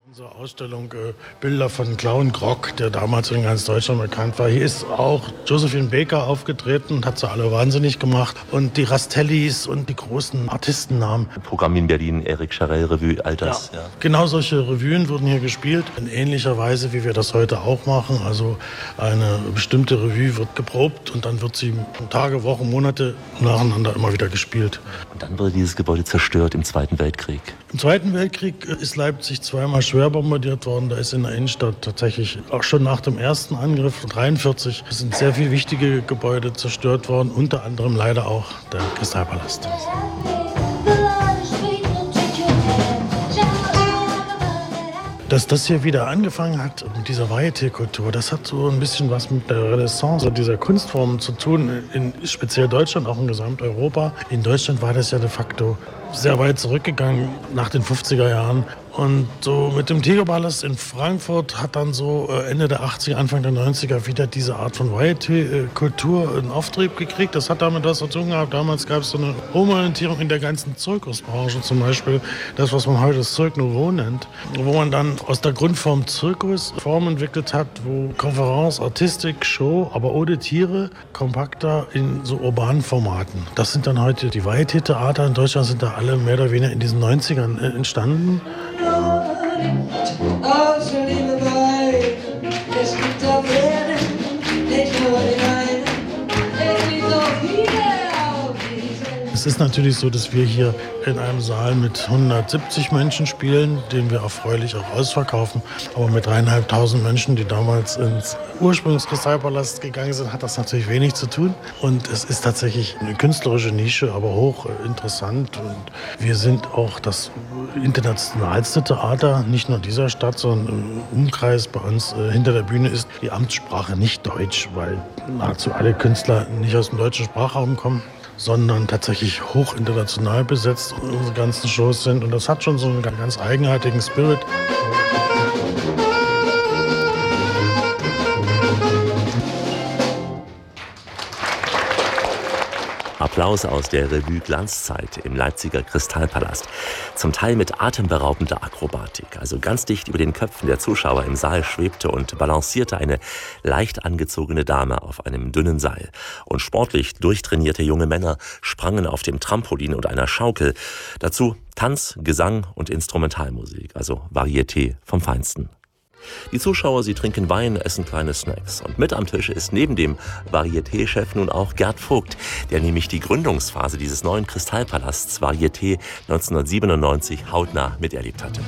Unsere Ausstellung Bilder von Clown Grock, der damals in ganz Deutschland bekannt war. Hier ist auch Josephine Baker aufgetreten und hat sie alle wahnsinnig gemacht. Und die Rastellis und die großen Artistennamen. Programm in Berlin, Eric Charell, Revue, all das. Ja. Genau solche Revuen wurden hier gespielt. In ähnlicher Weise, wie wir das heute auch machen. Also eine bestimmte Revue wird geprobt und dann wird sie Tage, Wochen, Monate nacheinander immer wieder gespielt. Und dann wurde dieses Gebäude zerstört im Zweiten Weltkrieg. Im Zweiten Weltkrieg ist Leipzig zweimal schwer bombardiert worden. Da ist in der Innenstadt tatsächlich auch schon nach dem ersten Angriff 1943 sind sehr viele wichtige Gebäude zerstört worden, unter anderem leider auch der Kristallpalast. Dass das hier wieder angefangen hat mit dieser Varieté-Kultur, das hat so ein bisschen was mit der Renaissance dieser Kunstformen zu tun, in speziell Deutschland, auch in Gesamteuropa. In Deutschland war das ja de facto sehr weit zurückgegangen nach den 50er Jahren. Und so mit dem Tigerpalast in Frankfurt hat dann so Ende der 80er, Anfang der 90er wieder diese Art von Varieté-Kultur in Auftrieb gekriegt. Das hat damit was zu tun gehabt. Damals gab es so eine Umorientierung in der ganzen Zirkusbranche, zum Beispiel das, was man heute Cirque Nouveau nennt, wo man dann aus der Grundform Zirkus Formen entwickelt hat, wo Konferenz, Artistik, Show, aber ohne Tiere, kompakter in so urbanen Formaten. Das sind dann heute die Varieté-Theater in Deutschland, sind da alle mehr oder weniger in diesen 90ern entstanden. Es gibt auf Erden nicht nur den einen, es gibt auch viele auf dieser. Es ist natürlich so, dass wir hier in einem Saal mit 170 Menschen spielen, den wir erfreulich auch ausverkaufen. Aber mit 3.500 Menschen, die damals ins Ursprungskristallpalast gegangen sind, hat das natürlich wenig zu tun. Und es ist tatsächlich eine künstlerische Nische, aber hoch interessant. Und wir sind auch das internationalste Theater, nicht nur dieser Stadt, sondern im Umkreis bei uns hinter der Bühne ist die Amtssprache nicht Deutsch, weil nahezu alle Künstler nicht aus dem deutschen Sprachraum kommen, sondern tatsächlich hoch international besetzt unsere ganzen Shows sind. Und das hat schon so einen ganz eigenartigen Spirit. Applaus aus der Revue Glanzzeit im Leipziger Kristallpalast. Zum Teil mit atemberaubender Akrobatik. Also ganz dicht über den Köpfen der Zuschauer im Saal schwebte und balancierte eine leicht angezogene Dame auf einem dünnen Seil. Und sportlich durchtrainierte junge Männer sprangen auf dem Trampolin und einer Schaukel. Dazu Tanz, Gesang und Instrumentalmusik, also Varieté vom Feinsten. Die Zuschauer, sie trinken Wein, essen kleine Snacks. Und mit am Tisch ist neben dem Varieté-Chef nun auch Gerd Vogt, der nämlich die Gründungsphase dieses neuen Kristallpalasts Varieté 1997 hautnah miterlebt hatte.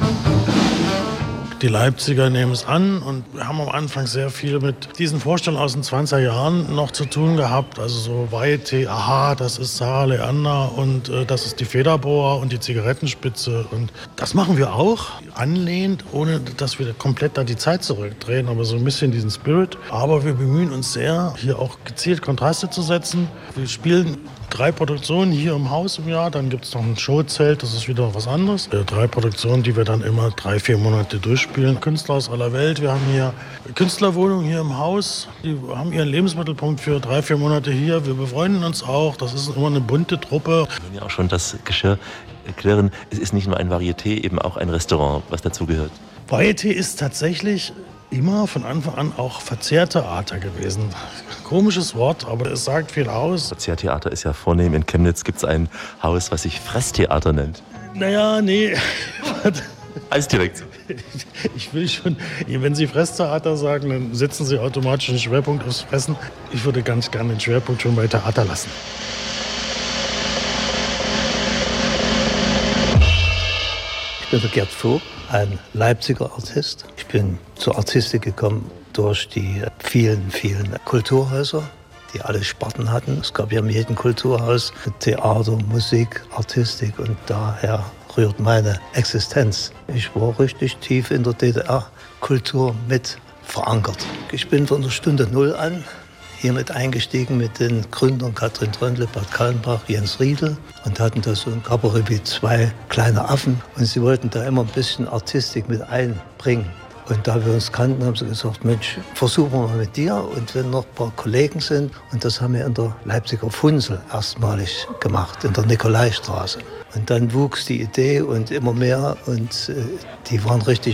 Die Leipziger nehmen es an und wir haben am Anfang sehr viel mit diesen Vorstellungen aus den 20er Jahren noch zu tun gehabt. Also so Varieté, aha, das ist Sarah Leander und das ist die Federboa und die Zigarettenspitze. Und das machen wir auch, anlehnt, ohne dass wir komplett da die Zeit zurückdrehen, aber so ein bisschen diesen Spirit. Aber wir bemühen uns sehr, hier auch gezielt Kontraste zu setzen. Wir spielen 3 Produktionen hier im Haus im Jahr, dann gibt es noch ein Showzelt, das ist wieder was anderes. 3 Produktionen, die wir dann immer 3-4 Monate durchspielen. Künstler aus aller Welt, wir haben hier Künstlerwohnungen hier im Haus, die haben ihren Lebensmittelpunkt für 3-4 Monate hier. Wir befreunden uns auch, das ist immer eine bunte Truppe. Wir können ja auch schon das Geschirr erklären, es ist nicht nur ein Varieté, eben auch ein Restaurant, was dazu gehört. Varieté ist tatsächlich immer von Anfang an auch Verzehrtheater gewesen. Komisches Wort, aber es sagt viel aus. Verzehrtheater ist ja vornehm. In Chemnitz gibt es ein Haus, was sich Fresstheater nennt. Naja, nee. Alles direkt. Ich will schon, wenn Sie Fresstheater sagen, dann setzen Sie automatisch einen Schwerpunkt aufs Fressen. Ich würde ganz gerne den Schwerpunkt schon bei Theater lassen. Ich bin der Gerd Vogt, ein Leipziger Artist. Ich bin zur Artistik gekommen durch die vielen Kulturhäuser, die alle Sparten hatten. Es gab ja in jedem Kulturhaus Theater, Musik, Artistik und daher rührt meine Existenz. Ich war richtig tief in der DDR-Kultur mit verankert. Ich bin von der Stunde Null an hier mit eingestiegen mit den Gründern Katrin Tröndle, Bert Kallenbach, Jens Riedel und hatten da so ein Kabarett wie 2 kleine Affen und sie wollten da immer ein bisschen Artistik mit einbringen. Und da wir uns kannten, haben sie gesagt, Mensch, versuchen wir mal mit dir und wenn noch ein paar Kollegen sind. Und das haben wir in der Leipziger Funzel erstmalig gemacht, in der Nikolaistraße. Und dann wuchs die Idee und immer mehr und die waren richtig